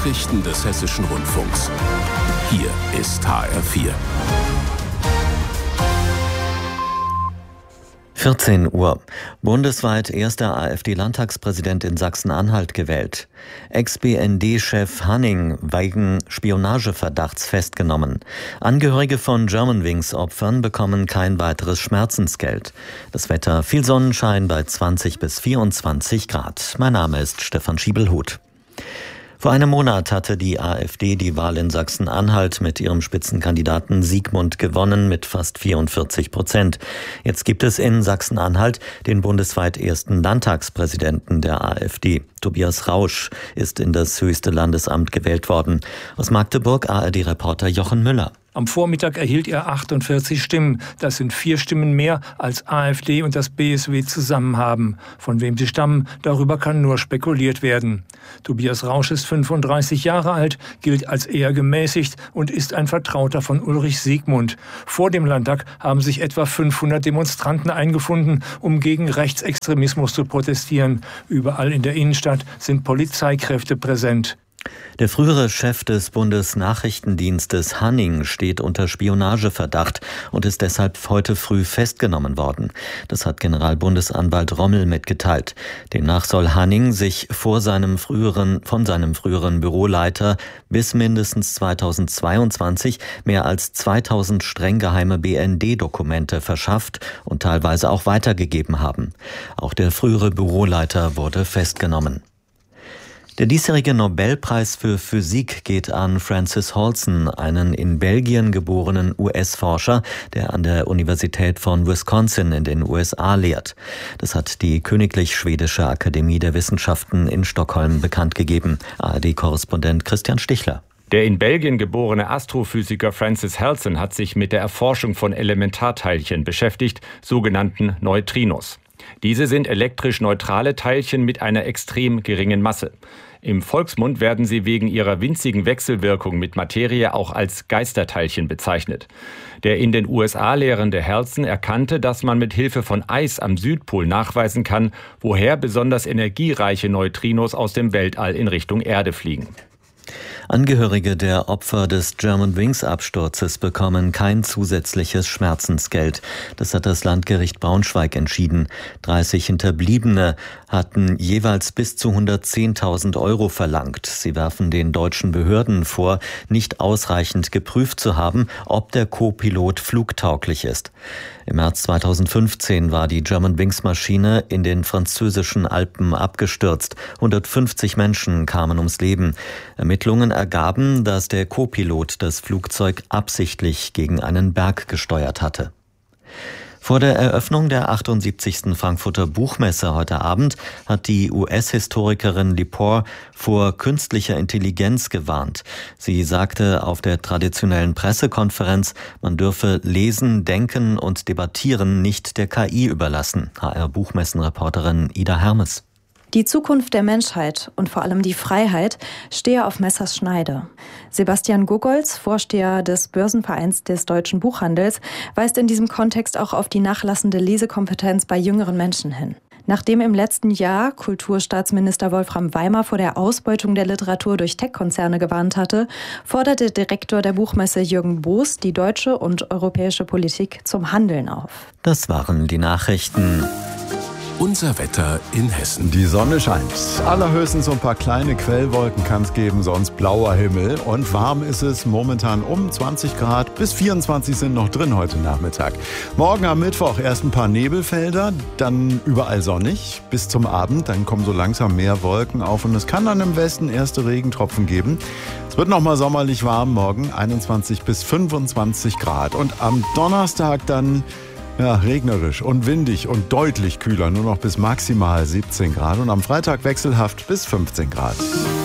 Nachrichten des Hessischen Rundfunks. Hier ist HR4. 14 Uhr. Bundesweit erster AfD-Landtagspräsident in Sachsen-Anhalt gewählt. Ex-BND-Chef Hanning wegen Spionageverdachts festgenommen. Angehörige von Germanwings-Opfern bekommen kein weiteres Schmerzensgeld. Das Wetter: viel Sonnenschein bei 20 bis 24 Grad. Mein Name ist Stefan Schiebelhuth. Vor einem Monat hatte die AfD die Wahl in Sachsen-Anhalt mit ihrem Spitzenkandidaten Siegmund gewonnen mit fast 44%. Jetzt gibt es in Sachsen-Anhalt den bundesweit ersten Landtagspräsidenten der AfD. Tobias Rausch ist in das höchste Landesamt gewählt worden. Aus Magdeburg ARD-Reporter Jochen Müller. Am Vormittag erhielt er 48 Stimmen. Das sind 4 Stimmen mehr, als AfD und das BSW zusammen haben. Von wem sie stammen, darüber kann nur spekuliert werden. Tobias Rausch ist 35 Jahre alt, gilt als eher gemäßigt und ist ein Vertrauter von Ulrich Siegmund. Vor dem Landtag haben sich etwa 500 Demonstranten eingefunden, um gegen Rechtsextremismus zu protestieren. Überall in der Innenstadt sind Polizeikräfte präsent. Der frühere Chef des Bundesnachrichtendienstes Hanning steht unter Spionageverdacht und ist deshalb heute früh festgenommen worden. Das hat Generalbundesanwalt Rommel mitgeteilt. Demnach soll Hanning sich von seinem früheren Büroleiter bis mindestens 2022 mehr als 2000 streng geheime BND-Dokumente verschafft und teilweise auch weitergegeben haben. Auch der frühere Büroleiter wurde festgenommen. Der diesjährige Nobelpreis für Physik geht an Francis Halson, einen in Belgien geborenen US-Forscher, der an der Universität von Wisconsin in den USA lehrt. Das hat die Königlich Schwedische Akademie der Wissenschaften in Stockholm bekannt gegeben. ARD-Korrespondent Christian Stichler. Der in Belgien geborene Astrophysiker Francis Halson hat sich mit der Erforschung von Elementarteilchen beschäftigt, sogenannten Neutrinos. Diese sind elektrisch neutrale Teilchen mit einer extrem geringen Masse. Im Volksmund werden sie wegen ihrer winzigen Wechselwirkung mit Materie auch als Geisterteilchen bezeichnet. Der in den USA lehrende Halson erkannte, dass man mit Hilfe von Eis am Südpol nachweisen kann, woher besonders energiereiche Neutrinos aus dem Weltall in Richtung Erde fliegen. Angehörige der Opfer des Germanwings-Absturzes bekommen kein zusätzliches Schmerzensgeld. Das hat das Landgericht Braunschweig entschieden. 30 Hinterbliebene hatten jeweils bis zu 110.000 € verlangt. Sie werfen den deutschen Behörden vor, nicht ausreichend geprüft zu haben, ob der Co-Pilot flugtauglich ist. Im März 2015 war die Germanwings-Maschine in den französischen Alpen abgestürzt. 150 Menschen kamen ums Leben. Ermittlungen ergaben, dass der Co-Pilot das Flugzeug absichtlich gegen einen Berg gesteuert hatte. Vor der Eröffnung der 78. Frankfurter Buchmesse heute Abend hat die US-Historikerin Lepore vor künstlicher Intelligenz gewarnt. Sie sagte auf der traditionellen Pressekonferenz, man dürfe Lesen, Denken und Debattieren nicht der KI überlassen. HR-Buchmessenreporterin Ida Hermes. Die Zukunft der Menschheit und vor allem die Freiheit stehe auf Messers Schneide. Sebastian Gogolz, Vorsteher des Börsenvereins des deutschen Buchhandels, weist in diesem Kontext auch auf die nachlassende Lesekompetenz bei jüngeren Menschen hin. Nachdem im letzten Jahr Kulturstaatsminister Wolfram Weimer vor der Ausbeutung der Literatur durch Tech-Konzerne gewarnt hatte, forderte Direktor der Buchmesse Jürgen Boos die deutsche und europäische Politik zum Handeln auf. Das waren die Nachrichten. Unser Wetter in Hessen. Die Sonne scheint. Allerhöchstens so ein paar kleine Quellwolken kann es geben, sonst blauer Himmel. Und warm ist es momentan um 20 Grad. Bis 24 sind noch drin heute Nachmittag. Morgen am Mittwoch erst ein paar Nebelfelder, dann überall sonnig. Bis zum Abend, dann kommen so langsam mehr Wolken auf. Und es kann dann im Westen erste Regentropfen geben. Es wird nochmal sommerlich warm morgen, 21 bis 25 Grad. Und am Donnerstag dann regnerisch und windig und deutlich kühler, nur noch bis maximal 17 Grad und am Freitag wechselhaft bis 15 Grad.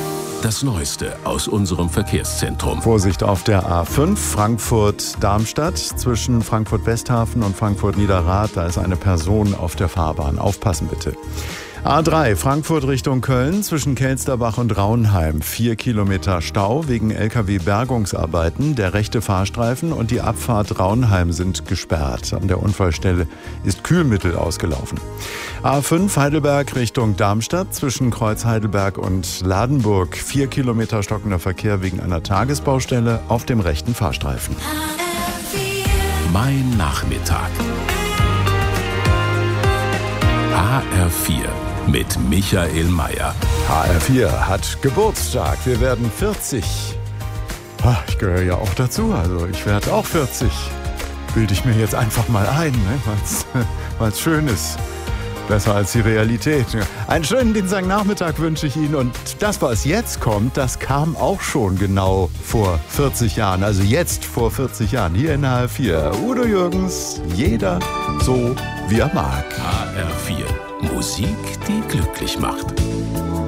Das Neueste aus unserem Verkehrszentrum. Vorsicht auf der A5 Frankfurt-Darmstadt zwischen Frankfurt-Westhafen und Frankfurt-Niederrad. Da ist eine Person auf der Fahrbahn. Aufpassen bitte. A3 Frankfurt Richtung Köln zwischen Kelsterbach und Raunheim. 4 Kilometer Stau wegen LKW-Bergungsarbeiten. Der rechte Fahrstreifen und die Abfahrt Raunheim sind gesperrt. An der Unfallstelle ist Kühlmittel ausgelaufen. A5 Heidelberg Richtung Darmstadt zwischen Kreuz Heidelberg und Ladenburg. 4 Kilometer stockender Verkehr wegen einer Tagesbaustelle auf dem rechten Fahrstreifen. Mein Nachmittag. HR4 mit Michael Mayer. HR4 hat Geburtstag. Wir werden 40. Ich gehöre ja auch dazu, also ich werde auch 40. Bilde ich mir jetzt einfach mal ein, ne? Weil es schön ist. Besser als die Realität. Einen schönen Dienstagnachmittag wünsche ich Ihnen. Und das, was jetzt kommt, das kam auch schon genau vor 40 Jahren. Also jetzt vor 40 Jahren hier in HR4. Udo Jürgens, jeder so, wie er mag. HR4. Musik, die glücklich macht.